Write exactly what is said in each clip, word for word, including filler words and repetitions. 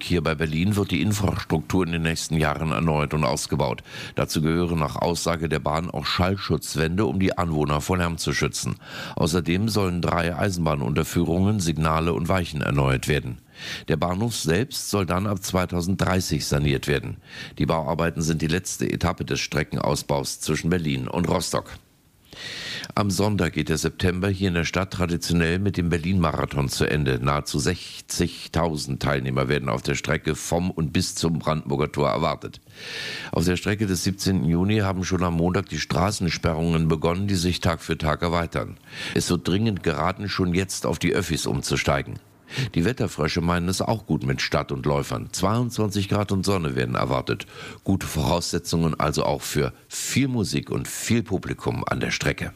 hier bei Berlin wird die Infrastruktur in den nächsten Jahren erneuert und ausgebaut. Dazu gehören nach Aussage der Bahn auch Schallschutzwände, um die Anwohner vor Lärm zu schützen. Außerdem sollen drei Eisenbahnunterführungen, Signale und Weichen erneuert werden. Der Bahnhof selbst soll dann ab zweitausenddreißig saniert werden. Die Bauarbeiten sind die letzte Etappe des Streckenausbaus zwischen Berlin und Rostock. Am Sonntag geht der September hier in der Stadt traditionell mit dem Berlin-Marathon zu Ende. Nahezu sechzigtausend Teilnehmer werden auf der Strecke vom und bis zum Brandenburger Tor erwartet. Auf der Strecke des siebzehnten Juni haben schon am Montag die Straßensperrungen begonnen, die sich Tag für Tag erweitern. Es wird dringend geraten, schon jetzt auf die Öffis umzusteigen. Die Wetterfrösche meinen es auch gut mit Stadt und Läufern. zweiundzwanzig Grad und Sonne werden erwartet. Gute Voraussetzungen also auch für viel Musik und viel Publikum an der Strecke.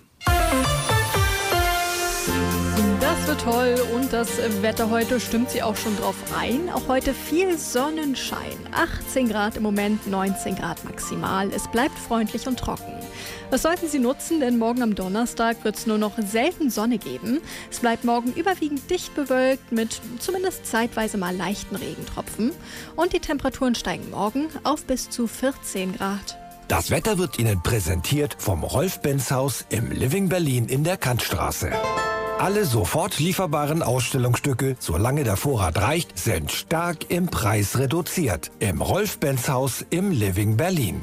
Das wird toll und das Wetter heute stimmt sie auch schon drauf ein. Auch heute viel Sonnenschein. achtzehn Grad im Moment, neunzehn Grad maximal. Es bleibt freundlich und trocken. Das sollten Sie nutzen, denn morgen am Donnerstag wird es nur noch selten Sonne geben. Es bleibt morgen überwiegend dicht bewölkt mit zumindest zeitweise mal leichten Regentropfen. Und die Temperaturen steigen morgen auf bis zu vierzehn Grad. Das Wetter wird Ihnen präsentiert vom Rolf-Benz-Haus im Living Berlin in der Kantstraße. Alle sofort lieferbaren Ausstellungsstücke, solange der Vorrat reicht, sind stark im Preis reduziert. Im Rolf-Benz-Haus im Living Berlin.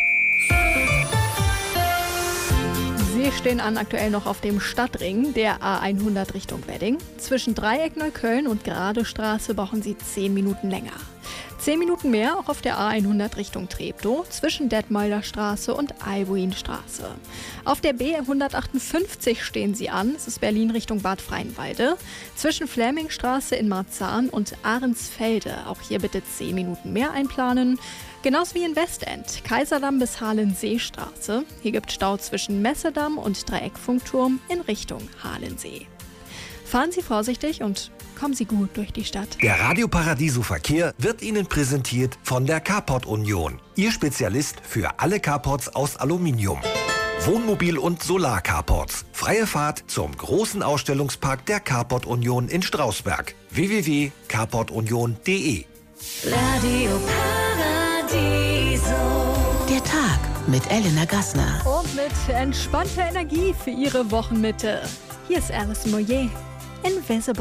Sie stehen an aktuell noch auf dem Stadtring der A hundert Richtung Wedding. Zwischen Dreieck Neukölln und Geradestraße brauchen Sie zehn Minuten länger. zehn Minuten mehr auch auf der A hundert Richtung Treptow zwischen Detmolder Straße und Albuinstraße. Auf der B hundertachtundfünfzig stehen Sie an, es ist Berlin Richtung Bad Freienwalde, zwischen Flämingstraße in Marzahn und Ahrensfelde. Auch hier bitte zehn Minuten mehr einplanen. Genauso wie in Westend, Kaiserdamm bis Halensseestraße. Hier gibt es Stau zwischen Messedamm und Dreieckfunkturm in Richtung Halensee. Fahren Sie vorsichtig und kommen Sie gut durch die Stadt. Der Radio Paradiso Verkehr wird Ihnen präsentiert von der Carport Union. Ihr Spezialist für alle Carports aus Aluminium. Wohnmobil- und Solar-Carports. Freie Fahrt zum großen Ausstellungspark der Carport Union in Strausberg. w w w punkt carport union punkt d e Radio Paradiso. Der Tag mit Elena Gassner. Und mit entspannter Energie für Ihre Wochenmitte. Hier ist Alice Moyer. Invisible.